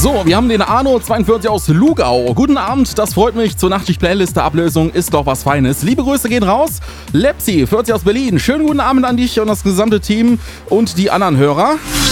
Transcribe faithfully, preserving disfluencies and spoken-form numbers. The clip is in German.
So, wir haben den Arno zweiundvierzig aus Lugau. Guten Abend, das freut mich. Zur Nachtschicht-Playlist der Ablösung ist doch was Feines. Liebe Grüße gehen raus. Lepsi, vierzig aus Berlin. Schönen guten Abend an dich und das gesamte Team und die anderen Hörer.